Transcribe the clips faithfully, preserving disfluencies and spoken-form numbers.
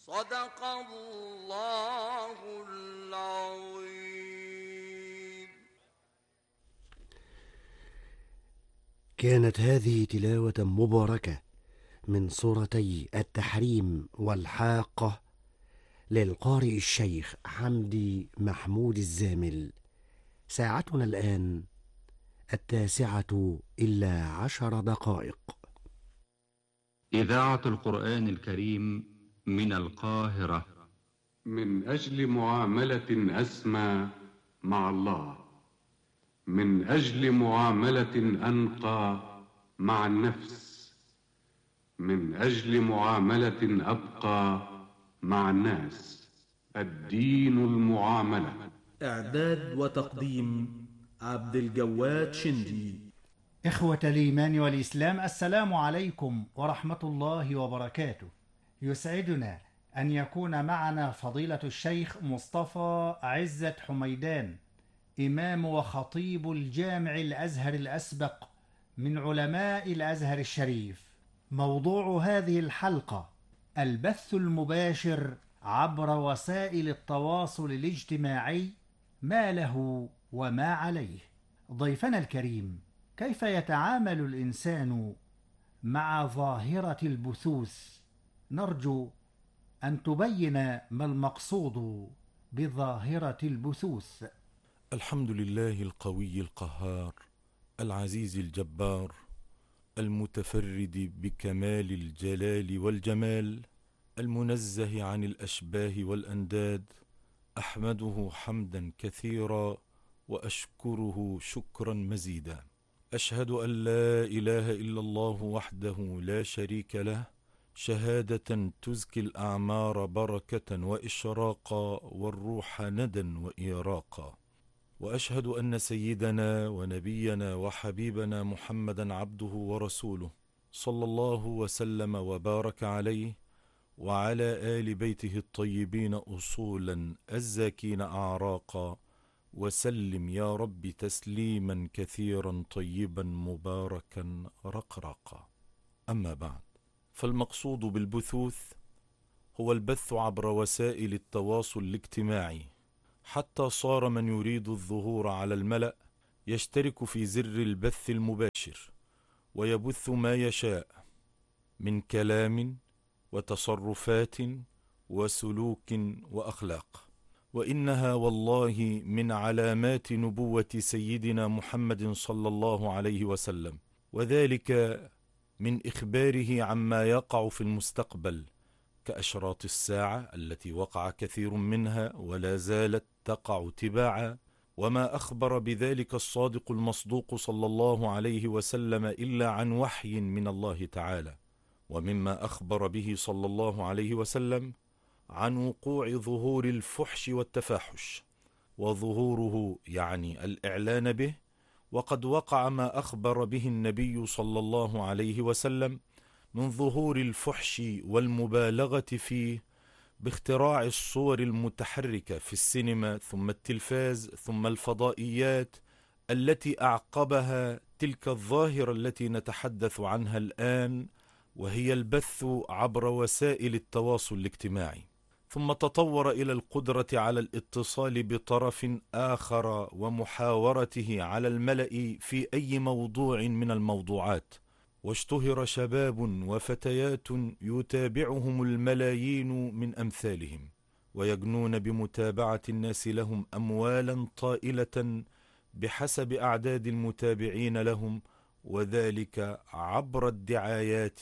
صدق الله العظيم. كانت هذه تلاوة مباركة من سورتي التحريم والحاقة للقارئ الشيخ حمدي محمود الزامل. ساعتنا الآن التاسعة إلا عشر دقائق. إذاعة القرآن الكريم من القاهرة. من أجل معاملة أسمى مع الله، من أجل معاملة أنقى مع النفس، من أجل معاملة أبقى مع الناس. الدين المعاملة. إعداد وتقديم عبد الجواد شندي. إخوة الإيمان والإسلام، السلام عليكم ورحمة الله وبركاته. يسعدنا أن يكون معنا فضيلة الشيخ مصطفى عزت حميدان، إمام وخطيب الجامع الأزهر الأسبق من علماء الأزهر الشريف. موضوع هذه الحلقة البث المباشر عبر وسائل التواصل الاجتماعي، ما له وما عليه. ضيفنا الكريم، كيف يتعامل الإنسان مع ظاهرة البثوث؟ نرجو أن تبين ما المقصود بظاهرة البثوث. الحمد لله القوي القهار العزيز الجبار المتفرد بكمال الجلال والجمال، المنزه عن الأشباه والأنداد. أحمده حمدا كثيرا وأشكره شكرا مزيدا. أشهد أن لا إله إلا الله وحده لا شريك له، شهادة تزكي الأعمار بركة وإشراقا والروح ندا وإيراقا. وأشهد أن سيدنا ونبينا وحبيبنا محمدا عبده ورسوله، صلى الله وسلم وبارك عليه وعلى آل بيته الطيبين أصولا الزاكين أعراقا، وسلم يا رب تسليما كثيرا طيبا مباركا رقراقا. أما بعد، فالمقصود بالبثوث هو البث عبر وسائل التواصل الاجتماعي، حتى صار من يريد الظهور على الملأ يشترك في زر البث المباشر ويبث ما يشاء من كلام وتصرفات وسلوك وأخلاق. وإنها والله من علامات نبوة سيدنا محمد صلى الله عليه وسلم، وذلك من إخباره عما يقع في المستقبل كأشراط الساعة التي وقع كثير منها ولا زالت تقع تباعا، وما أخبر بذلك الصادق المصدوق صلى الله عليه وسلم إلا عن وحي من الله تعالى. ومما أخبر به صلى الله عليه وسلم عن وقوع ظهور الفحش والتفاحش، وظهوره يعني الإعلان به، وقد وقع ما أخبر به النبي صلى الله عليه وسلم من ظهور الفحش والمبالغة فيه باختراع الصور المتحركة في السينما ثم التلفاز ثم الفضائيات، التي أعقبها تلك الظاهرة التي نتحدث عنها الآن، وهي البث عبر وسائل التواصل الاجتماعي. ثم تطور إلى القدرة على الاتصال بطرف آخر ومحاورته على الملأ في أي موضوع من الموضوعات، واشتهر شباب وفتيات يتابعهم الملايين من أمثالهم، ويجنون بمتابعة الناس لهم أموالا طائلة بحسب أعداد المتابعين لهم، وذلك عبر الدعايات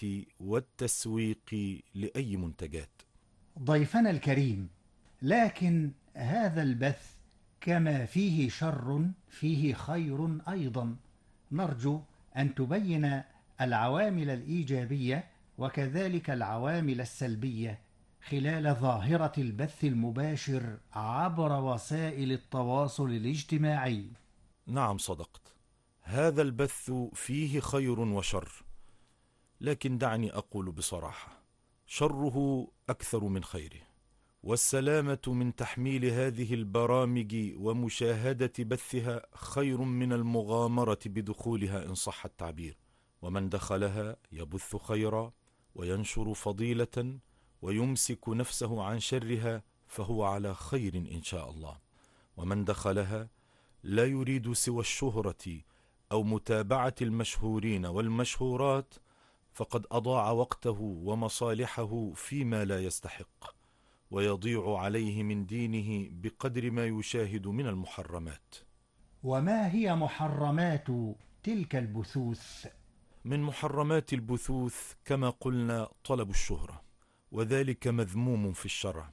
والتسويق لأي منتجات. ضيفنا الكريم، لكن هذا البث كما فيه شر فيه خير أيضا. نرجو أن تبين العوامل الإيجابية وكذلك العوامل السلبية خلال ظاهرة البث المباشر عبر وسائل التواصل الاجتماعي. نعم، صدقت، هذا البث فيه خير وشر، لكن دعني أقول بصراحة، شره أكثر من خيره، والسلامة من تحميل هذه البرامج ومشاهدة بثها خير من المغامرة بدخولها إن صح التعبير. ومن دخلها يبث خيرا وينشر فضيلة ويمسك نفسه عن شرها فهو على خير إن شاء الله. ومن دخلها لا يريد سوى الشهرة أو متابعة المشهورين والمشهورات فقد أضاع وقته ومصالحه فيما لا يستحق، ويضيع عليه من دينه بقدر ما يشاهد من المحرمات. وما هي محرمات تلك البثوث؟ من محرمات البثوث كما قلنا طلب الشهرة، وذلك مذموم في الشرع،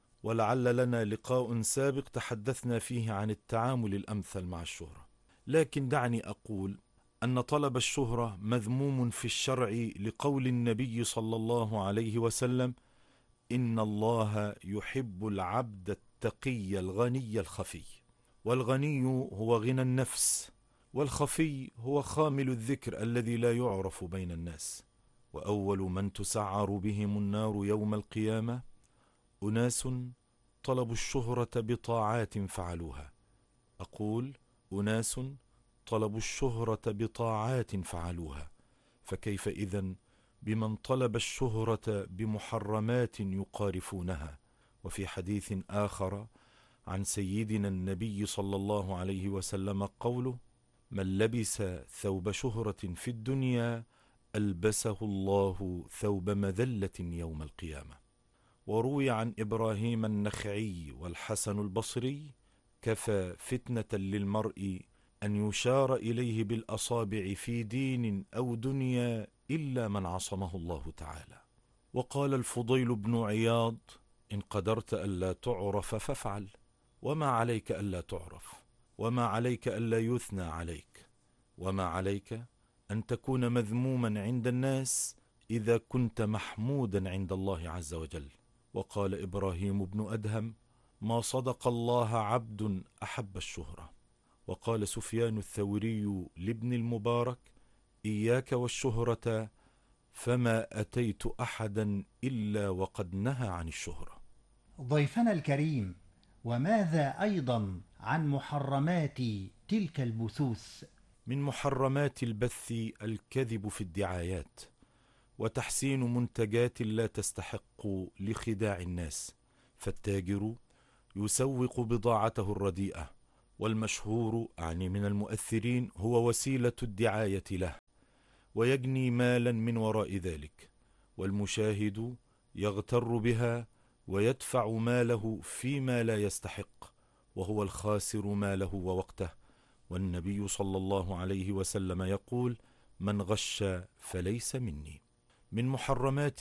ولعل لنا لقاء سابق تحدثنا فيه عن التعامل الأمثل مع الشهرة. لكن دعني أقول أن طلب الشهرة مذموم في الشرع لقول النبي صلى الله عليه وسلم: إن الله يحب العبد التقي الغني الخفي. والغني هو غنى النفس، والخفي هو خامل الذكر الذي لا يعرف بين الناس. وأول من تسعر بهم النار يوم القيامة أناس طلبوا الشهرة بطاعات فعلوها. أقول أناس طلبوا الشهرة بطاعات فعلوها، فكيف إذن بمن طلب الشهرة بمحرمات يقارفونها؟ وفي حديث آخر عن سيدنا النبي صلى الله عليه وسلم قوله: من لبس ثوب شهرة في الدنيا ألبسه الله ثوب مذلة يوم القيامة. وروي عن إبراهيم النخعي والحسن البصري: كفى فتنة للمرء أن يشار إليه بالأصابع في دين أو دنيا إلا من عصمه الله تعالى. وقال الفضيل بن عياض: إن قدرت ألا تعرف فافعل، وما عليك ألا تعرف، وما عليك ألا يثنى عليك، وما عليك أن تكون مذموما عند الناس إذا كنت محمودا عند الله عز وجل. وقال إبراهيم بن أدهم: ما صدق الله عبد أحب الشهرة. وقال سفيان الثوري لابن المبارك: إياك والشهرة فما أتيت أحدا إلا وقد نهى عن الشهرة. ضيفنا الكريم، وماذا أيضا عن محرمات تلك البثوث؟ من محرمات البث الكذب في الدعايات، وتحسين منتجات لا تستحق لخداع الناس، فالتاجر يسوق بضاعته الرديئة، والمشهور أعني من المؤثرين هو وسيلة الدعاية له، ويجني مالا من وراء ذلك، والمشاهد يغتر بها ويدفع ماله فيما لا يستحق، وهو الخاسر ماله ووقته. والنبي صلى الله عليه وسلم يقول: من غش فليس مني. من محرمات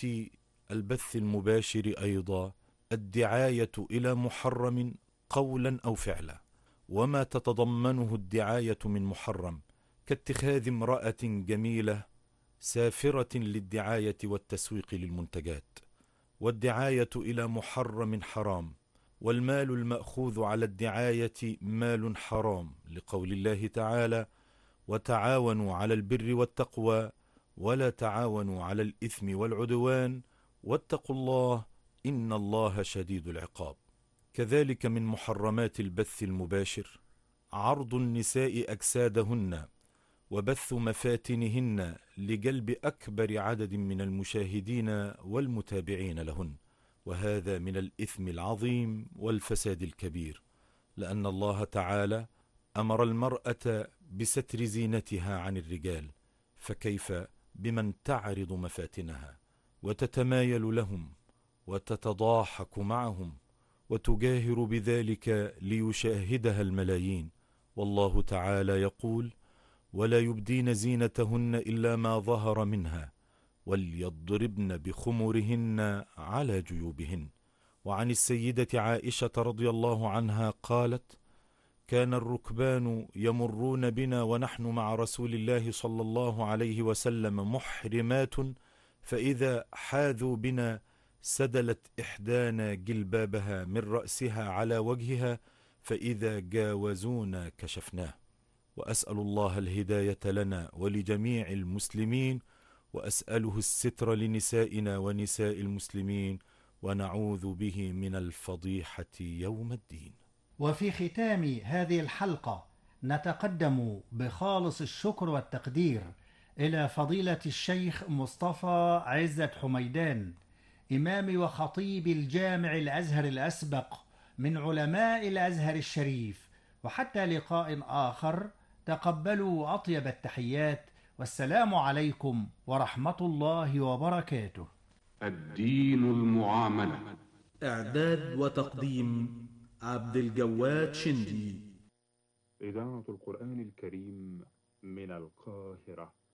البث المباشر أيضا الدعاية إلى محرم قولا أو فعلا، وما تتضمنه الدعاية من محرم، كاتخاذ امرأة جميلة سافرة للدعاية والتسويق للمنتجات. والدعاية إلى محرم حرام، والمال المأخوذ على الدعاية مال حرام، لقول الله تعالى: وتعاونوا على البر والتقوى ولا تعاونوا على الإثم والعدوان واتقوا الله إن الله شديد العقاب. كذلك من محرمات البث المباشر عرض النساء أجسادهن وبث مفاتنهن لجلب أكبر عدد من المشاهدين والمتابعين لهن، وهذا من الإثم العظيم والفساد الكبير، لأن الله تعالى أمر المرأة بستر زينتها عن الرجال، فكيف بمن تعرض مفاتنها وتتمايل لهم وتتضاحك معهم وتجاهر بذلك ليشاهدها الملايين. والله تعالى يقول: ولا يبدين زينتهن إلا ما ظهر منها وليضربن بخمرهن على جيوبهن. وعن السيدة عائشة رضي الله عنها قالت: كان الركبان يمرون بنا ونحن مع رسول الله صلى الله عليه وسلم محرمات، فإذا حاذوا بنا سدلت إحدانا جلبابها من رأسها على وجهها، فإذا جاوزونا كشفناه. وأسأل الله الهداية لنا ولجميع المسلمين، وأسأله الستر لنسائنا ونساء المسلمين، ونعوذ به من الفضيحة يوم الدين. وفي ختام هذه الحلقة نتقدم بخالص الشكر والتقدير إلى فضيلة الشيخ مصطفى عزت حميدان، إمام وخطيب الجامع الأزهر الأسبق من علماء الأزهر الشريف. وحتى لقاء آخر، تقبلوا أطيب التحيات، والسلام عليكم ورحمة الله وبركاته. الدين المعاملة. إعداد وتقديم عبد الجواد شندي. إذاعة القرآن الكريم من القاهرة.